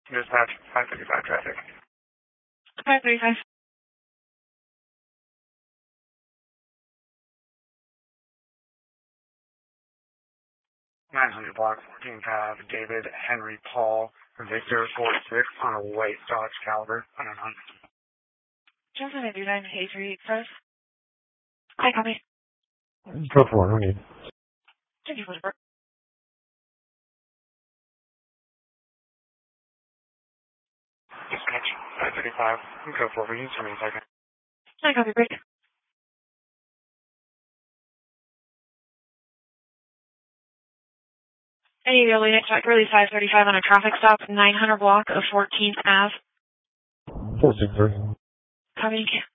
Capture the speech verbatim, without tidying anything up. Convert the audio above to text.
Dispatch, five fifty-five traffic. five thirty-five. nine hundred block, fourteenth Ave, David Henry Paul, Victor forty-six on a white Dodge Caliber. I don't know. Johnson eighty-nine, A three Express. Hi, copy. Go for it, no need. Thank you for the work. Dispatch, five thirty-five. Go for it, we need two minutes, second. Hi, copy, break. Any illegal check release five thirty-five on a traffic stop, nine hundred block of fourteenth Ave. four six three. Copy.